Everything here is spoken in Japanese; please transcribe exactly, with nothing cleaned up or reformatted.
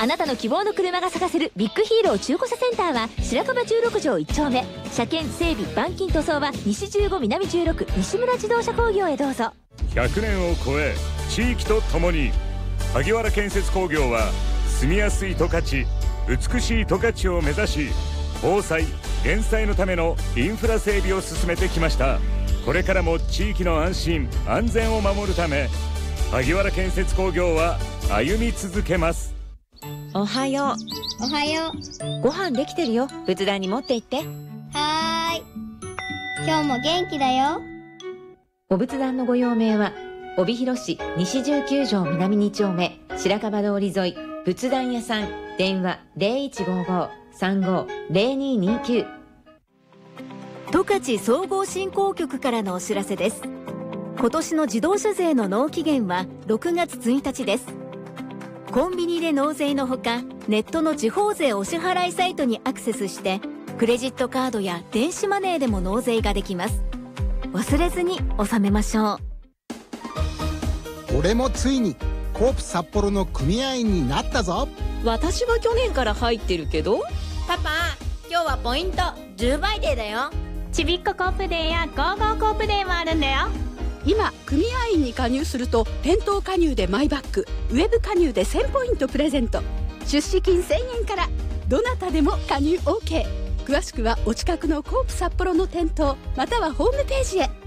あなたの希望の車が探せるビッグヒーロー中古車センターは白樺じゅうろく条いち丁目。車検整備板金塗装は西じゅうご南じゅうろく西村自動車工業へどうぞ。 ひゃくねんを超え地域とともに萩原建設工業は住みやすい十勝、美しい十勝を目指し、防災・減災のためのインフラ整備を進めてきました。これからも地域の安心・安全を守るため萩原建設工業は歩み続けます。 おはよう。おはよう。ご飯できてるよ。仏壇に持って行って。 はーい。今日も元気だよ。 お仏壇のご用命は帯広市西じゅうきゅう条南に丁目白樺通り沿い仏壇屋さん。電話 ゼロいちごーごーさんごーゼロににきゅう。 十勝総合振興局からのお知らせです。今年の自動車税の納期限はろくがつついたちです。コンビニで納税のほか、ネットの地方税お支払いサイトにアクセスしてクレジットカードや電子マネーでも納税ができます。忘れずに納めましょう。俺もついにコープ札幌の組合員になったぞ。 私は去年から入ってるけど。 パパ、今日はポイントじゅうばいデーだよ。 ちびっこコープデーやゴーゴーコープデーもあるんだよ。 今組合員に加入すると店頭加入でマイバッグ、ウェブ加入でせんポイントプレゼント、出資金せんえんからどなたでも加入 オーケー。 詳しくはお近くのコープ札幌の店頭またはホームページへ。